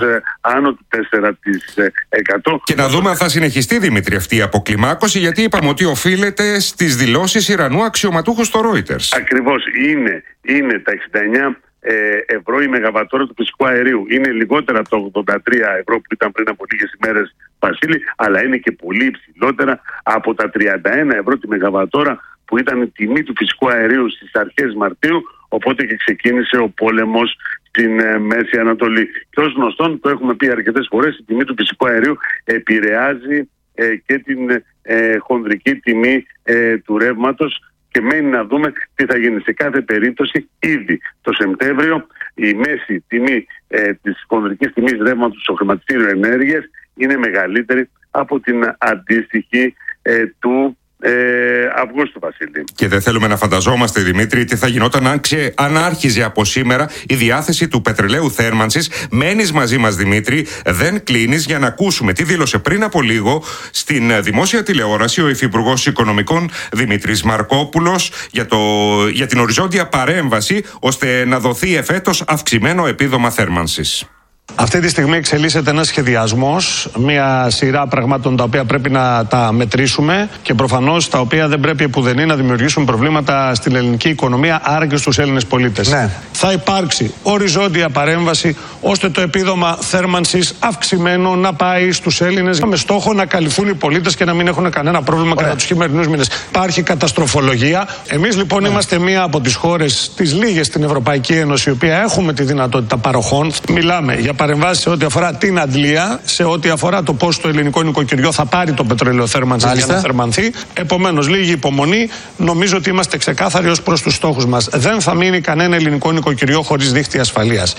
άνω του 4%. Και να δούμε αν θα συνεχιστεί, Δημήτρη, αυτή η αποκλιμάκωση, γιατί είπαμε ότι οφείλεται στις δηλώσεις Ιρανού αξιωματούχου στο Reuters. Ακριβώς. Είναι τα 69 ευρώ η μεγαβατόρα του φυσικού αερίου. Είναι λιγότερα από τα 83 ευρώ που ήταν πριν από λίγες ημέρες, Βασίλη, αλλά είναι και πολύ υψηλότερα από τα 31 ευρώ τη μεγαβατόρα που ήταν η τιμή του φυσικού αερίου στις αρχές Μαρτίου, οπότε και ξεκίνησε ο πόλεμος στην Μέση Ανατολή. Και ως γνωστόν, το έχουμε πει αρκετές φορές, η τιμή του φυσικού αερίου επηρεάζει και την χονδρική τιμή του ρεύματος, και μένει να δούμε τι θα γίνει. Σε κάθε περίπτωση, ήδη το Σεπτέμβριο η μέση τιμή της χονδρικής τιμής ρεύματος στο χρηματιστήριο ενέργειας είναι μεγαλύτερη από την αντίστοιχη του Αυγούστου, Βασίλη. Και δεν θέλουμε να φανταζόμαστε, Δημήτρη, τι θα γινόταν αν άρχιζε από σήμερα η διάθεση του πετρελαίου θέρμανσης. Μένεις μαζί μας, Δημήτρη, δεν κλείνεις, για να ακούσουμε τι δήλωσε πριν από λίγο στην δημόσια τηλεόραση ο Υφυπουργός Οικονομικών Δημήτρης Μαρκόπουλος για την οριζόντια παρέμβαση ώστε να δοθεί εφέτος αυξημένο επίδομα θέρμανσης. Αυτή τη στιγμή εξελίσσεται ένας σχεδιασμός, μια σειρά πραγμάτων τα οποία πρέπει να τα μετρήσουμε και προφανώς τα οποία δεν πρέπει επουδενή να δημιουργήσουν προβλήματα στην ελληνική οικονομία, άρα και στους Έλληνες πολίτες. Ναι. Θα υπάρξει οριζόντια παρέμβαση ώστε το επίδομα θέρμανσης αυξημένο να πάει στους Έλληνες με στόχο να καλυφθούν οι πολίτες και να μην έχουν κανένα πρόβλημα κατά τους χειμερινούς μήνες. Υπάρχει καταστροφολογία. Εμείς λοιπόν είμαστε μία από τις χώρες, τις λίγες στην Ευρωπαϊκή Ένωση, η οποία έχουμε τη δυνατότητα παροχών. Μιλάμε για παρεμβάσεις σε ό,τι αφορά την αντλία, σε ό,τι αφορά το πώς το ελληνικό νοικοκυριό θα πάρει το πετρέλαιο θέρμανσης για να θερμανθεί. Επομένως, λίγη υπομονή. Νομίζω ότι είμαστε ξεκάθαροι ως προς τους στόχους μας. Δεν θα μείνει κανένα ελληνικό νοικοκυριό χωρίς δίχτυ ασφαλείας.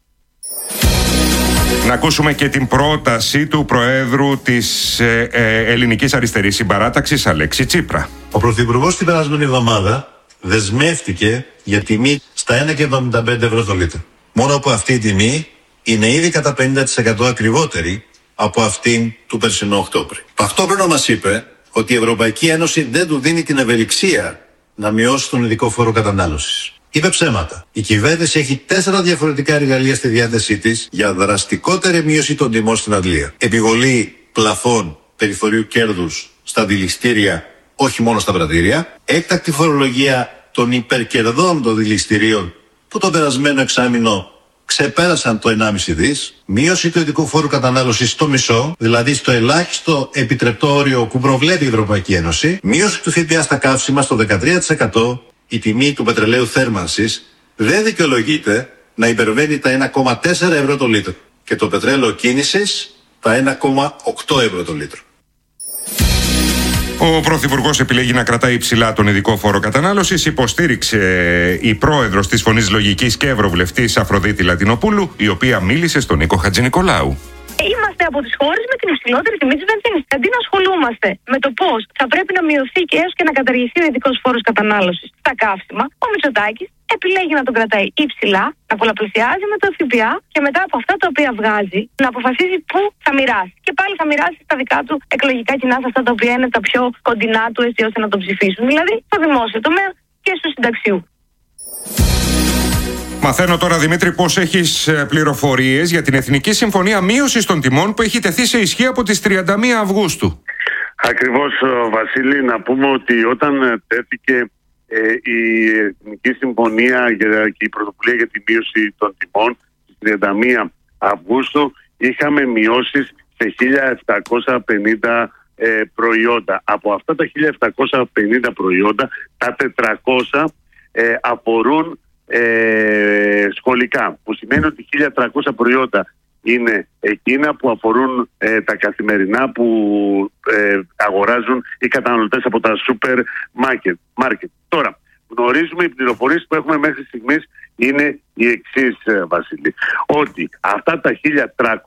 Να ακούσουμε και την πρόταση του Προέδρου της Ελληνικής Αριστερής Συμπαράταξης, Αλέξη Τσίπρα. Ο Πρωθυπουργός την περασμένη εβδομάδα δεσμεύτηκε για τιμή στα 1,75 ευρώ το λίτρο. Μόνο από αυτή η τιμή είναι ήδη κατά 50% ακριβότερη από αυτήν του περσινού Οκτώβρη. Ταυτόχρονα μας είπε ότι η Ευρωπαϊκή Ένωση δεν του δίνει την ευελιξία να μειώσει τον ειδικό φόρο κατανάλωσης. Είπε ψέματα. Η κυβέρνηση έχει 4 διαφορετικά εργαλεία στη διάθεσή της για δραστικότερη μείωση των τιμών στην αντλία. Επιβολή πλαφών περιθωρίου κέρδους στα δηληστήρια, όχι μόνο στα πρατήρια. Έκτακτη φορολογία των υπερκερδών των δηληστηρίων που το περασμένο εξάμηνο ξεπέρασαν το 1,5 δις, μείωση του ειδικού φόρου κατανάλωσης στο μισό, δηλαδή στο ελάχιστο επιτρεπτό όριο που προβλέπει η Ευρωπαϊκή Ένωση, μείωση του ΦΠΑ στα καύσιμα στο 13%, η τιμή του πετρελαίου θέρμανσης δεν δικαιολογείται να υπερβαίνει τα 1,4 ευρώ το λίτρο και το πετρέλαιο κίνησης τα 1,8 ευρώ το λίτρο. Ο Πρωθυπουργός επιλέγει να κρατάει υψηλά τον ειδικό φόρο κατανάλωσης. Υποστήριξε η πρόεδρος της Φωνής Λογικής και ευρωβουλευτής Αφροδίτη Λατινοπούλου, η οποία μίλησε στον Νίκο Χατζηνικολάου. Είμαστε από τις χώρες με την υψηλότερη τιμή της βενζίνης. Αντί να ασχολούμαστε με το πώς θα πρέπει να μειωθεί και έως και να καταργηθεί ο ειδικός φόρος κατανάλωσης στα καύσιμα, ο Μητσοτάκης επιλέγει να τον κρατάει υψηλά, να πολλαπλασιάζει με το ΦΠΑ και μετά από αυτά τα οποία βγάζει να αποφασίζει πού θα μοιράσει. Και πάλι θα μοιράσει στα δικά του εκλογικά κοινά, σε αυτά τα οποία είναι τα πιο κοντινά του, έτσι ώστε να τον ψηφίσουν. Δηλαδή στο δημόσιο τομέα και στο συνταξιού. Μαθαίνω τώρα, Δημήτρη, πως έχεις πληροφορίες για την Εθνική Συμφωνία Μείωσης των Τιμών που έχει τεθεί σε ισχύ από τις 31 Αυγούστου. Ακριβώς, Βασίλη, να πούμε ότι όταν τέθηκε η Εθνική Συμφωνία και η πρωτοβουλία για τη μείωση των τιμών στις 31 Αυγούστου, είχαμε μειώσεις σε 1.750 προϊόντα. Από αυτά τα 1.750 προϊόντα, τα 400 αφορούν σχολικά, που σημαίνει ότι 1.300 προϊόντα είναι εκείνα που αφορούν τα καθημερινά που αγοράζουν οι καταναλωτές από τα σούπερ μάρκετ. Τώρα, γνωρίζουμε, οι πληροφορίες που έχουμε μέχρι στιγμής είναι οι εξής, Βασίλη, ότι αυτά τα